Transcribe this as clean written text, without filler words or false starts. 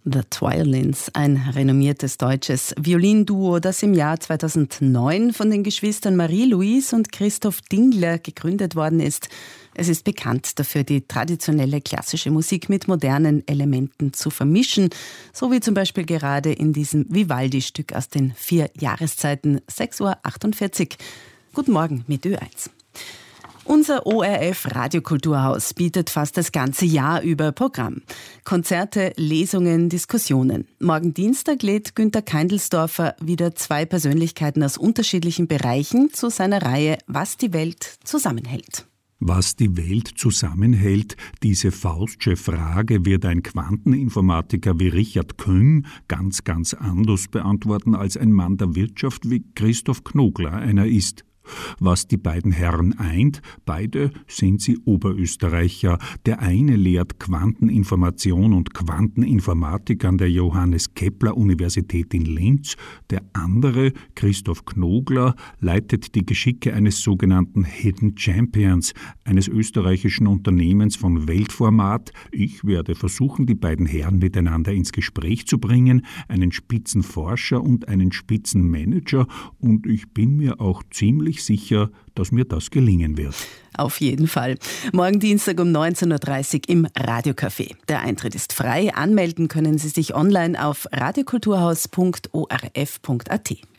The Twirlins, ein renommiertes deutsches Violinduo, das im Jahr 2009 von den Geschwistern Marie-Louise und Christoph Dingler gegründet worden ist. Es ist bekannt dafür, die traditionelle klassische Musik mit modernen Elementen zu vermischen, so wie zum Beispiel gerade in diesem Vivaldi-Stück aus den 4 Jahreszeiten, 6:48 Uhr. Guten Morgen mit Ö1. Unser ORF Radiokulturhaus bietet fast das ganze Jahr über Programm. Konzerte, Lesungen, Diskussionen. Morgen Dienstag lädt Günter Keindelsdorfer wieder 2 Persönlichkeiten aus unterschiedlichen Bereichen zu seiner Reihe Was die Welt zusammenhält. Was die Welt zusammenhält, diese faustsche Frage wird ein Quanteninformatiker wie Richard Küng ganz anders beantworten als ein Mann der Wirtschaft wie Christoph Knogler einer ist. Was die beiden Herren eint, beide sind sie Oberösterreicher. Der eine lehrt Quanteninformation und Quanteninformatik an der Johannes Kepler Universität in Linz. Der andere, Christoph Knogler, leitet die Geschicke eines sogenannten Hidden Champions, eines österreichischen Unternehmens von Weltformat. Ich werde versuchen, die beiden Herren miteinander ins Gespräch zu bringen, einen Spitzenforscher und einen Spitzenmanager, und ich bin mir auch ziemlich sicher, dass mir das gelingen wird. Auf jeden Fall. Morgen Dienstag um 19:30 Uhr im Radiocafé. Der Eintritt ist frei. Anmelden können Sie sich online auf radiokulturhaus.orf.at.